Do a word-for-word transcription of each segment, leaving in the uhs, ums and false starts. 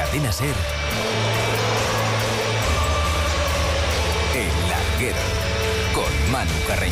Cadena SER, El Larguero, con Manu Carreño.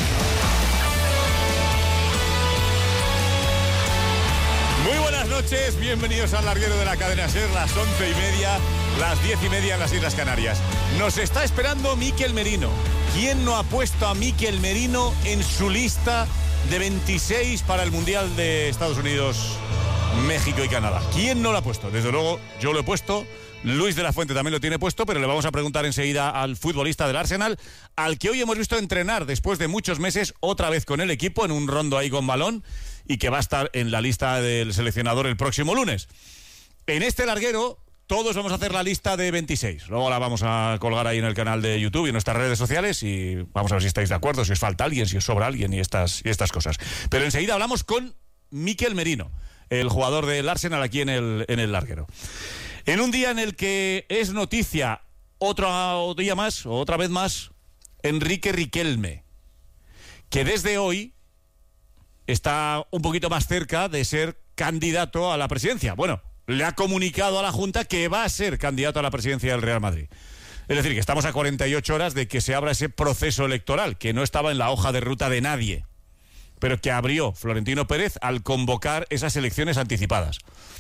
Muy buenas noches, bienvenidos al Larguero de la Cadena SER, las once y media, las diez y media en las Islas Canarias. Nos está esperando Mikel Merino. ¿Quién no ha puesto a Mikel Merino en su lista de veintiséis para el Mundial de Estados Unidos, México y Canadá? ¿Quién no lo ha puesto? Desde luego, yo lo he puesto. Luis de la Fuente también lo tiene puesto, pero le vamos a preguntar enseguida al futbolista del Arsenal, al que hoy hemos visto entrenar después de muchos meses, otra vez con el equipo, en un rondo ahí con balón, y que va a estar en la lista del seleccionador el próximo lunes. En este larguero, todos vamos a hacer la lista de veintiséis. Luego la vamos a colgar ahí en el canal de YouTube y en nuestras redes sociales, y vamos a ver si estáis de acuerdo, si os falta alguien, si os sobra alguien y estas, y estas cosas. Pero enseguida hablamos con Mikel Merino, el jugador del Arsenal aquí en el, en el larguero. En un día en el que es noticia, otro día más, o otra vez más, Enrique Riquelme, que desde hoy está un poquito más cerca de ser candidato a la presidencia. Bueno, le ha comunicado a la Junta que va a ser candidato a la presidencia del Real Madrid. Es decir, que estamos a cuarenta y ocho horas de que se abra ese proceso electoral, que no estaba en la hoja de ruta de nadie, pero que abrió Florentino Pérez al convocar esas elecciones anticipadas.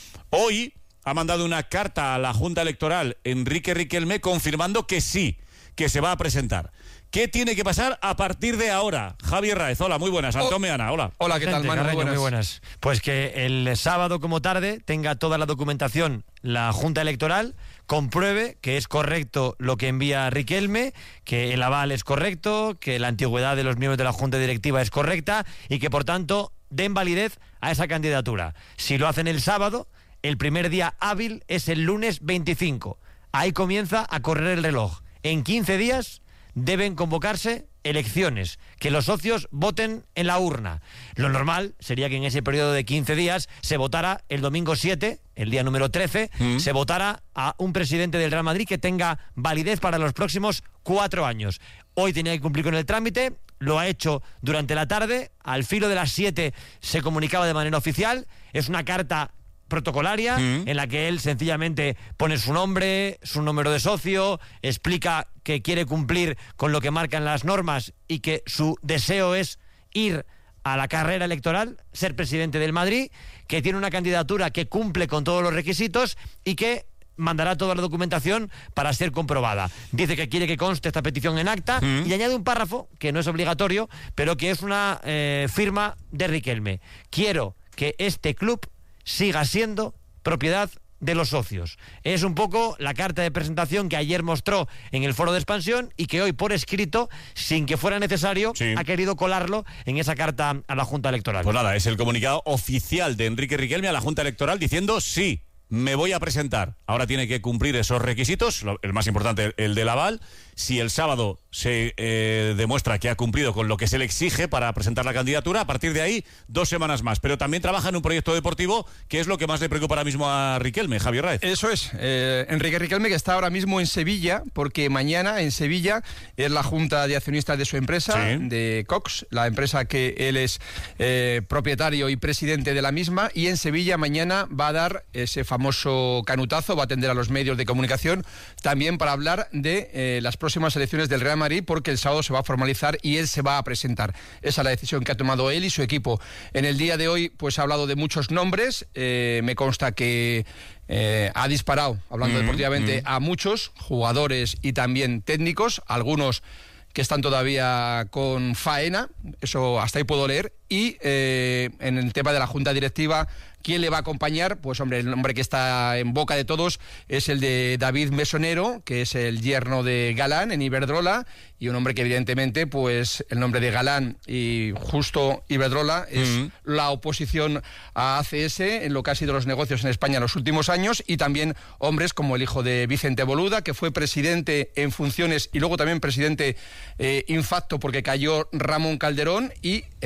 Hoy ha mandado una carta a la Junta Electoral Enrique Riquelme confirmando que sí, que se va a presentar. ¿Qué tiene que pasar a partir de ahora? Javier Raez, hola, muy buenas. Antón Meana, hola. Hola, ¿qué tal, Manu? Carreño, muy, buenas. muy buenas. Pues que el sábado como tarde tenga toda la documentación la Junta Electoral, compruebe que es correcto lo que envía Riquelme, que el aval es correcto, que la antigüedad de los miembros de la Junta Directiva es correcta y que, por tanto, den validez a esa candidatura. Si lo hacen el sábado, el primer día hábil es el lunes veinticinco. Ahí comienza a correr el reloj. En quince días deben convocarse elecciones, que los socios voten en la urna. Lo normal sería que en ese periodo de quince días se votara el domingo siete, el día número trece, mm. se votara a un presidente del Real Madrid que tenga validez para los próximos cuatro años. Hoy tenía que cumplir con el trámite, lo ha hecho durante la tarde, al filo de las siete se comunicaba de manera oficial, es una carta protocolaria, mm. en la que él sencillamente pone su nombre, su número de socio, explica que quiere cumplir con lo que marcan las normas y que su deseo es ir a la carrera electoral, ser presidente del Madrid, que tiene una candidatura que cumple con todos los requisitos y que mandará toda la documentación para ser comprobada. Dice que quiere que conste esta petición en acta mm. y añade un párrafo que no es obligatorio, pero que es una eh, firma de Riquelme. Quiero que este club siga siendo propiedad de los socios. Es un poco la carta de presentación que ayer mostró en el foro de expansión y que hoy por escrito, sin que fuera necesario, sí. ha querido colarlo en esa carta a la Junta Electoral. Pues nada, es el comunicado oficial de Enrique Riquelme a la Junta Electoral diciendo sí, me voy a presentar. Ahora tiene que cumplir esos requisitos, el más importante, el del aval. Si el sábado se eh, demuestra que ha cumplido con lo que se le exige para presentar la candidatura, a partir de ahí, dos semanas más. Pero también trabaja en un proyecto deportivo, que es lo que más le preocupa ahora mismo a Riquelme, Javier Raez. Eso es, eh, Enrique Riquelme, que está ahora mismo en Sevilla, porque mañana en Sevilla es la junta de accionistas de su empresa, sí. de Cox, la empresa que él es eh, propietario y presidente de la misma, y en Sevilla mañana va a dar ese famoso canutazo, va a atender a los medios de comunicación, también para hablar de eh, las próximas elecciones del Real Madrid, porque el sábado se va a formalizar y él se va a presentar. Esa es la decisión que ha tomado él y su equipo. En el día de hoy, pues ha hablado de muchos nombres, eh, me consta que eh, ha disparado, hablando mm, deportivamente, mm. a muchos jugadores y también técnicos, algunos que están todavía con faena, eso hasta ahí puedo leer, y eh, en el tema de la Junta Directiva, ¿quién le va a acompañar? Pues hombre, el nombre que está en boca de todos es el de David Mesonero, que es el yerno de Galán en Iberdrola, y un hombre que evidentemente, pues el nombre de Galán y justo Iberdrola es mm. la oposición a A C S en lo que ha sido los negocios en España en los últimos años, y también hombres como el hijo de Vicente Boluda, que fue presidente en funciones y luego también presidente eh, in facto porque cayó Ramón Calderón, y Enrique Riquelme,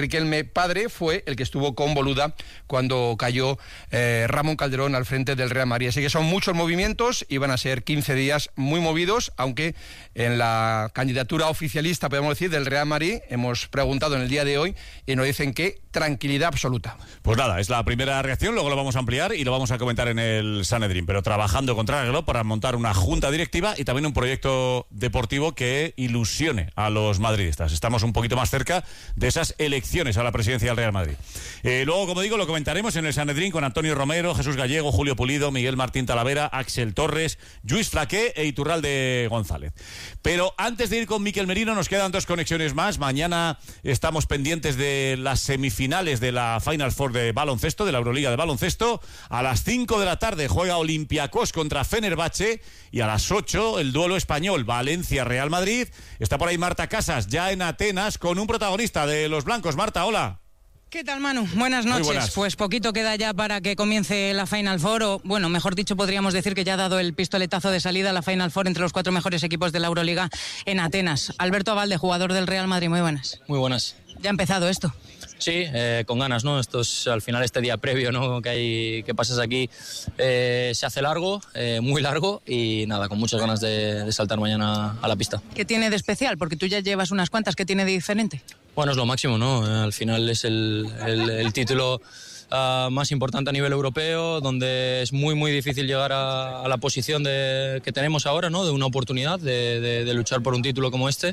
Riquelme padre fue el que estuvo con Boluda cuando cayó eh, Ramón Calderón al frente del Real Madrid. Así que son muchos movimientos y van a ser quince días muy movidos, aunque en la candidatura oficialista, podemos decir, del Real Madrid, hemos preguntado en el día de hoy y nos dicen que tranquilidad absoluta. Pues nada, es la primera reacción, luego lo vamos a ampliar y lo vamos a comentar en el Sanedrín, pero trabajando contra el reloj para montar una junta directiva y también un proyecto deportivo que ilusione a los madridistas. Estamos un poquito más cerca de esas elecciones a la presidencia del Real Madrid. Eh, luego, como digo, lo comentaremos en el Sanedrín con Antonio Romero, Jesús Gallego, Julio Pulido, Miguel Martín Talavera, Axel Torres, Lluís Flaqué e Iturralde González. Pero antes de ir con Miquel Merino, nos quedan dos conexiones más. Mañana estamos pendientes de las semifinales de la Final Four de baloncesto, de la Euroliga de baloncesto. A las cinco de la tarde juega Olympiacos contra Fenerbahce y a las ocho el duelo español Valencia-Real Madrid. Está por ahí Marta Casas, ya en Atenas, con un protagonista de los blancos. Marta, hola. ¿Qué tal, Manu? Buenas noches. Buenas. Pues poquito queda ya para que comience la Final Four, o bueno, mejor dicho, podríamos decir que ya ha dado el pistoletazo de salida a la Final Four entre los cuatro mejores equipos de la Euroliga en Atenas. Alberto Abalde, jugador del Real Madrid, muy buenas. Muy buenas. Ya ha empezado esto. Sí, eh, con ganas, ¿no? Esto es al final este día previo, ¿no? Que hay, que pasas aquí, eh, se hace largo, eh, muy largo y nada, con muchas ganas de, de saltar mañana a la pista. ¿Qué tiene de especial? Porque tú ya llevas unas cuantas. ¿Qué tiene de diferente? Bueno, es lo máximo, ¿no? Eh, al final es el, el, el título uh, más importante a nivel europeo, donde es muy, muy difícil llegar a, a la posición de, que tenemos ahora, ¿no? De una oportunidad de, de, de luchar por un título como este.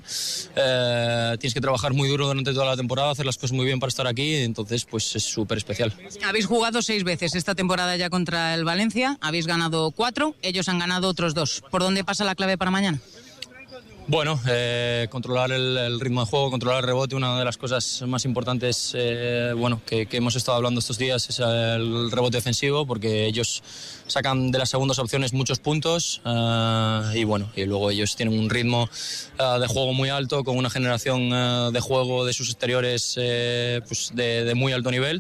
Eh, tienes que trabajar muy duro durante toda la temporada, hacer las cosas muy bien para estar aquí, entonces pues es súper especial. Habéis jugado seis veces esta temporada ya contra el Valencia, habéis ganado cuatro, ellos han ganado otros dos. ¿Por dónde pasa la clave para mañana? Bueno, eh, controlar el, el ritmo de juego, controlar el rebote. Una de las cosas más importantes eh, bueno, que, que hemos estado hablando estos días es el rebote defensivo, porque ellos sacan de las segundas opciones muchos puntos eh, y bueno, y luego ellos tienen un ritmo eh, de juego muy alto, con una generación eh, de juego de sus exteriores eh, pues de, de muy alto nivel,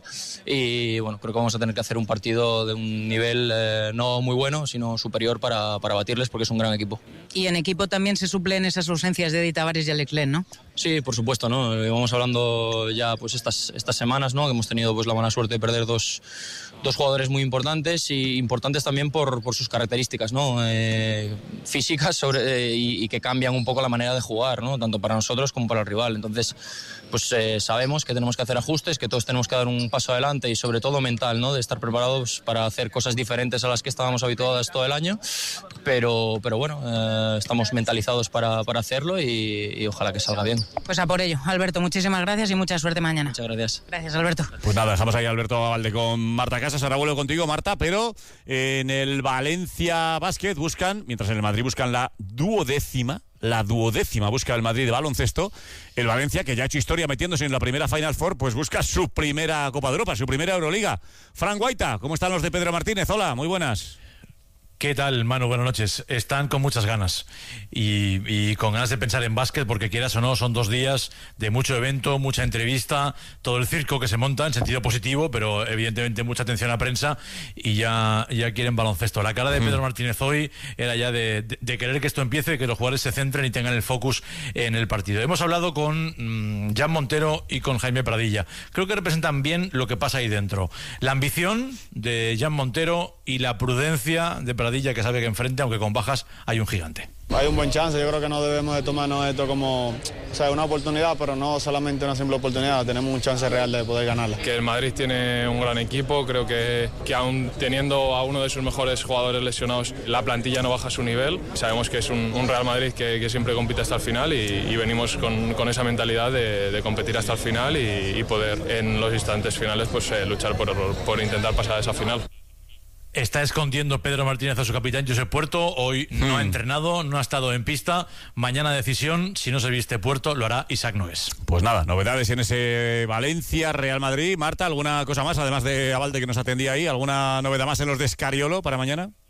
y bueno, creo que vamos a tener que hacer un partido de un nivel eh, no muy bueno, sino superior para, para batirles, porque es un gran equipo. Y en equipo también se suplen esas ausencias de Eddie Tavares y Alex Len, ¿no? Sí, por supuesto, ¿no? Vamos hablando ya pues estas, estas semanas, ¿no? Que hemos tenido pues la mala suerte de perder dos, dos jugadores muy importantes, y importantes también por, por sus características, ¿no? Eh, físicas sobre, eh, y, y que cambian un poco la manera de jugar, ¿no? Tanto para nosotros como para el rival. Entonces, pues eh, sabemos que tenemos que hacer ajustes, que todos tenemos que dar un paso adelante, y sobre todo mental, ¿no? De estar preparados para hacer cosas diferentes a las que estábamos habituados todo el año, pero, pero bueno, eh, estamos mentalizados para, para hacerlo, y, y ojalá que salga bien. Pues a por ello. Alberto, muchísimas gracias y mucha suerte mañana. Muchas gracias. Gracias, Alberto. Pues nada, dejamos ahí a Alberto Abalde con Marta Casas. Ahora vuelvo contigo, Marta, pero en el Valencia Basket buscan, mientras en el Madrid buscan la duodécima, la duodécima busca el Madrid de baloncesto, el Valencia, que ya ha hecho historia metiéndose en la primera Final Four, pues busca su primera Copa de Europa, su primera Euroliga. Fran Guaita, ¿cómo están los de Pedro Martínez? Hola, muy buenas. ¿Qué tal, Manu? Buenas noches. Están con muchas ganas y, y con ganas de pensar en básquet, porque quieras o no, son dos días de mucho evento, mucha entrevista, todo el circo que se monta en sentido positivo, pero evidentemente mucha atención a prensa, y ya, ya quieren baloncesto. La cara de Pedro Martínez hoy era ya de, de, de querer que esto empiece, que los jugadores se centren y tengan el focus en el partido. Hemos hablado con mmm, Jan Montero y con Jaime Pradilla. Creo que representan bien lo que pasa ahí dentro. La ambición de Jan Montero y la prudencia de Pradilla, que sabe que enfrente, aunque con bajas, hay un gigante. Hay un buen chance, yo creo que no debemos de tomarnos esto como, o sea, una oportunidad, pero no solamente una simple oportunidad, tenemos un chance real de poder ganarla. Que el Madrid tiene un gran equipo, creo que, que aún teniendo a uno de sus mejores jugadores lesionados, la plantilla no baja su nivel. Sabemos que es un, un Real Madrid que, que siempre compite hasta el final, y, y venimos con, con esa mentalidad de, de competir hasta el final y, y poder en los instantes finales pues eh, luchar por, por intentar pasar a esa final. Está escondiendo Pedro Martínez a su capitán Josep Puerto. Hoy hmm. no ha entrenado, no ha estado en pista. Mañana decisión, si no se viste Puerto, lo hará Isaac Noes. Pues nada, novedades en ese Valencia, Real Madrid. Marta, ¿alguna cosa más, además de Abalde que nos atendía ahí? ¿Alguna novedad más en los de Scariolo para mañana?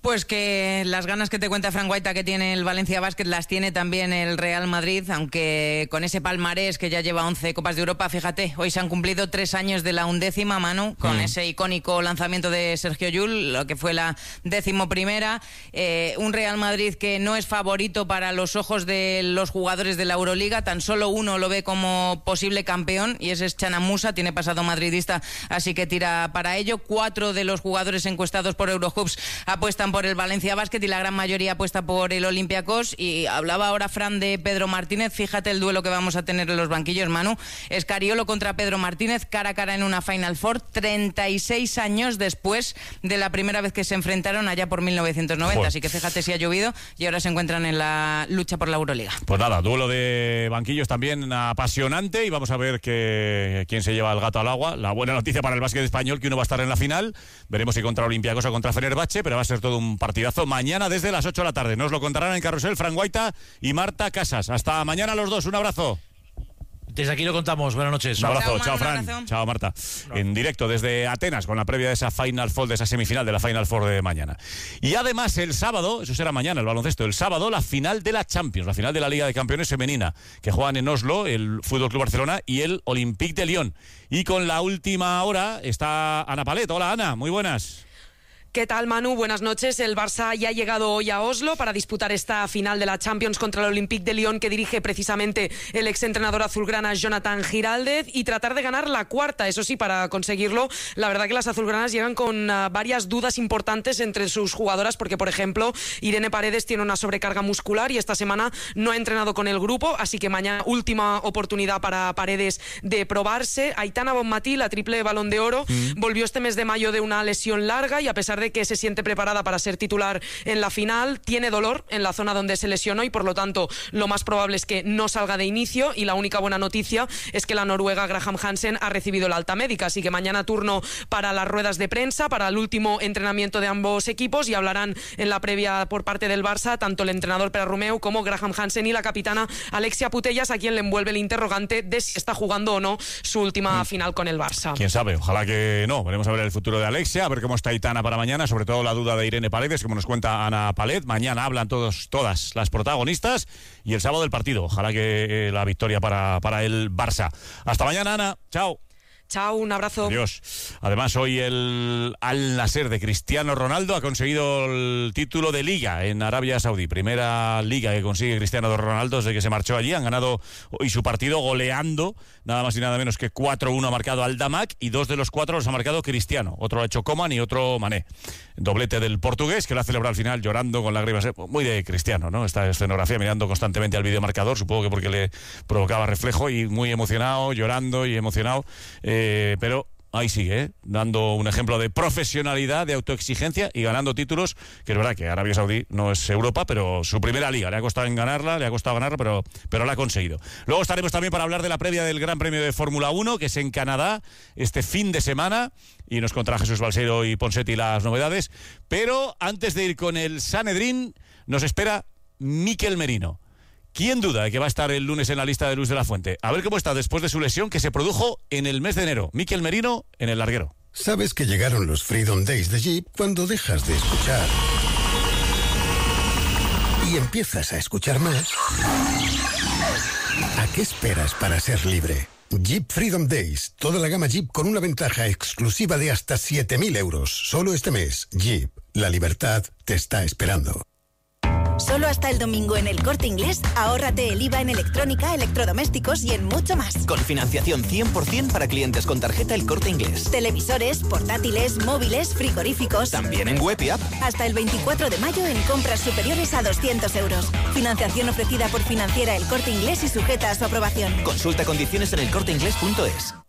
Pues que las ganas que te cuenta Frank Guaita que tiene el Valencia Basket las tiene también el Real Madrid, aunque con ese palmarés que ya lleva once Copas de Europa, fíjate, hoy se han cumplido tres años de la undécima, Manu, con mm. ese icónico lanzamiento de Sergio Llull, lo que fue la décimo primera. Eh, un Real Madrid que no es favorito para los ojos de los jugadores de la Euroliga, tan solo uno lo ve como posible campeón y ese es Chana Musa, tiene pasado madridista, así que tira para ello. Cuatro de los jugadores encuestados por Eurohoops apuestan por el Valencia Basket y la gran mayoría apuesta por el Olympiacos. Y hablaba ahora Fran de Pedro Martínez, fíjate el duelo que vamos a tener en los banquillos, Manu. Escariolo contra Pedro Martínez, cara a cara en una Final Four, treinta y seis años después de la primera vez que se enfrentaron allá por mil novecientos noventa. Joder. Así que fíjate si ha llovido y ahora se encuentran en la lucha por la Euroliga. Pues nada, duelo de banquillos también apasionante y vamos a ver que, quién se lleva el gato al agua. La buena noticia para el básquet español, que uno va a estar en la final. Veremos si contra Olympiacos o contra Fenerbahce, pero va a ser todo un un partidazo mañana desde las ocho de la tarde. Nos lo contarán en Carrusel Frank Guaita y Marta Casas. Hasta mañana los dos, un abrazo. Desde aquí lo contamos, buenas noches. Un abrazo, chao, chao Fran, abrazo. Chao Marta. No. En directo desde Atenas con la previa de esa Final Four, de esa semifinal de la Final Four de mañana. Y además el sábado, eso será mañana el baloncesto, el sábado la final de la Champions, la final de la Liga de Campeones femenina, que juegan en Oslo el Fútbol Club Barcelona y el Olympique de Lyon. Y con la última hora está Ana Palet. Hola Ana, muy buenas. ¿Qué tal, Manu? Buenas noches. El Barça ya ha llegado hoy a Oslo para disputar esta final de la Champions contra el Olympique de Lyon, que dirige precisamente el exentrenador azulgrana Jonathan Giraldez, y tratar de ganar la cuarta. Eso sí, para conseguirlo, la verdad que las azulgranas llegan con uh, varias dudas importantes entre sus jugadoras, porque, por ejemplo, Irene Paredes tiene una sobrecarga muscular y esta semana no ha entrenado con el grupo, así que mañana última oportunidad para Paredes de probarse. Aitana Bonmatí, la triple Balón de Oro, mm. volvió este mes de mayo de una lesión larga y a pesar de de que se siente preparada para ser titular en la final, tiene dolor en la zona donde se lesionó y por lo tanto lo más probable es que no salga de inicio, y la única buena noticia es que la noruega Graham Hansen ha recibido la alta médica, así que mañana turno para las ruedas de prensa, para el último entrenamiento de ambos equipos, y hablarán en la previa por parte del Barça tanto el entrenador Pere Romeu como Graham Hansen y la capitana Alexia Putellas, a quien le envuelve el interrogante de si está jugando o no su última mm. final con el Barça. Quién sabe, ojalá que no. Veremos a ver el futuro de Alexia, a ver cómo está Aitana para mañana, sobre todo la duda de Irene Paredes, como nos cuenta Ana Palet. Mañana hablan todos, todas las protagonistas, y el sábado el partido. Ojalá que eh, la victoria para, para el Barça. Hasta mañana, Ana. Chao. Chao, un abrazo. Adiós. Además, hoy el Al Nassr de Cristiano Ronaldo ha conseguido el título de Liga en Arabia Saudí. Primera Liga que consigue Cristiano Ronaldo desde que se marchó allí. Han ganado hoy su partido goleando, nada más y nada menos que cuatro uno ha marcado Al Damac, y dos de los cuatro los ha marcado Cristiano. Otro lo ha hecho Coman y otro Mané. Doblete del portugués, que lo ha celebrado al final llorando con lágrimas. Muy de Cristiano, ¿no? Esta escenografía, mirando constantemente al videomarcador, supongo que porque le provocaba reflejo, y muy emocionado, llorando y emocionado. Eh, Eh, pero ahí sigue, ¿eh? Dando un ejemplo de profesionalidad, de autoexigencia y ganando títulos, que es verdad que Arabia Saudí no es Europa, pero su primera liga, le ha costado en ganarla, le ha costado ganarla, pero, pero la ha conseguido. Luego estaremos también para hablar de la previa del Gran Premio de Fórmula uno, que es en Canadá este fin de semana, y nos contará Jesús Balseiro y Ponsetti las novedades. Pero antes de ir con el Sanedrín, nos espera Mikel Merino. ¿Quién duda de que va a estar el lunes en la lista de Luis de la Fuente? A ver cómo está después de su lesión que se produjo en el mes de enero. Mikel Merino en el larguero. Sabes que llegaron los Freedom Days de Jeep cuando dejas de escuchar y empiezas a escuchar más. ¿A qué esperas para ser libre? Jeep Freedom Days. Toda la gama Jeep con una ventaja exclusiva de hasta siete mil euros. Solo este mes. Jeep. La libertad te está esperando. Solo hasta el domingo en El Corte Inglés, ahórrate el I V A en electrónica, electrodomésticos y en mucho más. Con financiación cien por ciento para clientes con tarjeta El Corte Inglés. Televisores, portátiles, móviles, frigoríficos. También en web y app. Hasta el veinticuatro de mayo en compras superiores a doscientos euros. Financiación ofrecida por Financiera El Corte Inglés y sujeta a su aprobación. Consulta condiciones en elcorteinglés punto es.